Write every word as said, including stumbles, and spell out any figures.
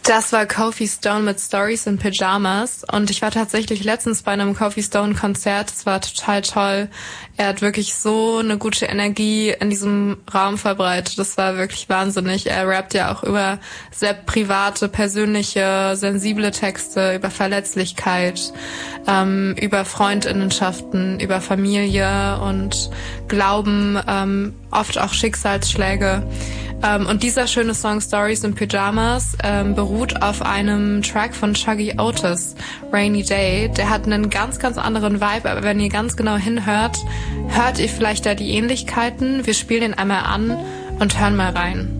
Das war Kofi Stone mit Stories in Pyjamas und ich war tatsächlich letztens bei einem Kofi Stone Konzert. Es war total toll. Er hat wirklich so eine gute Energie in diesem Raum verbreitet. Das war wirklich wahnsinnig. Er rappt ja auch über sehr private, persönliche, sensible Texte, über Verletzlichkeit, ähm, über Freundinnenschaften, über Familie und Glauben, ähm, oft auch Schicksalsschläge. Ähm, und dieser schöne Song Stories in Pyjamas ähm, beruht auf einem Track von Chuggy Otis, Rainy Day. Der hat einen ganz, ganz anderen Vibe, aber wenn ihr ganz genau hinhört, hört ihr vielleicht da die Ähnlichkeiten. Wir spielen den einmal an und hören mal rein.